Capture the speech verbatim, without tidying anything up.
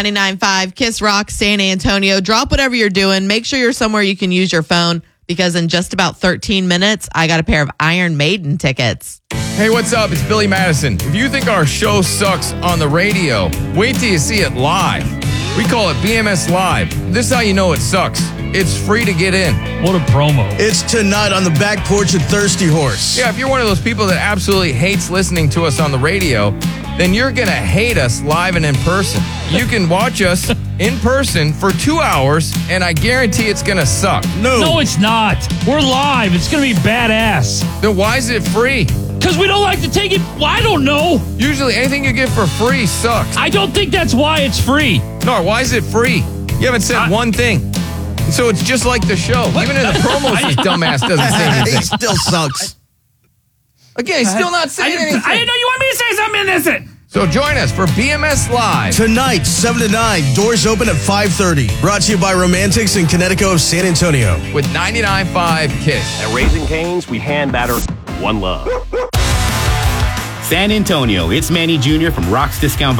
ninety-nine point five Kiss Rock San Antonio. Drop whatever you're doing. Make sure you're somewhere you can use your phone because in just about thirteen minutes, I got a pair of Iron Maiden tickets. Hey, what's up? It's Billy Madison. If you think our show sucks on the radio, wait till you see it live. We call it B M S Live. This is how you know it sucks. It's free to get in. What a promo. It's tonight on the back porch at Thirsty Horse. Yeah, if you're one of those people that absolutely hates listening to us on the radio, then you're going to hate us live and in person. You can watch us in person for two hours, and I guarantee it's going to suck. No. No, it's not. We're live. It's going to be badass. Then why is it free? Because we don't like to take it. Well, I don't know. Usually anything you get for free sucks. I don't think that's why it's free. No, why is it free? You haven't said I- one thing. So it's just like the show. Even in the promos, this dumbass doesn't say He anything. still sucks. Again, he's still not I saying didn't, anything. I didn't know you wanted me to say something in this. So join us for B M S Live. Tonight, seven to nine, doors open at five thirty. Brought to you by Romantics and Connecticut of San Antonio. With ninety-nine point five Kiss. At Raising Cane's, we hand batter one love. San Antonio, it's Manny Junior from Rock's Discount